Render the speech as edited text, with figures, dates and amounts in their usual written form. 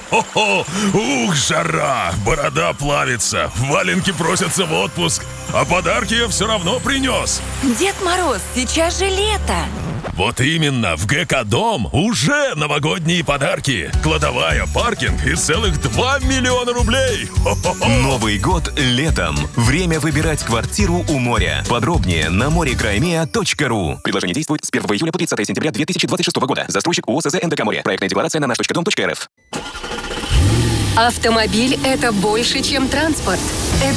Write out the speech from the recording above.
Хо-хо-хо! Ух, жара! Борода плавится, валенки просятся в отпуск, а подарки я все равно принес. Дед Мороз, сейчас же лето. Вот именно, в ГК Дом уже новогодние подарки. Кладовая, паркинг и целых 2 миллиона рублей. Хо-хо-хо! Новый год летом. Время выбирать квартиру у моря. Подробнее на morekraimea.ru. Предложение действует с 1 июля по 30 сентября 2026 года. Застройщик ООС НДК «Море». Проектная декларация на наш.дом.рф. Автомобиль – это больше, чем транспорт. Это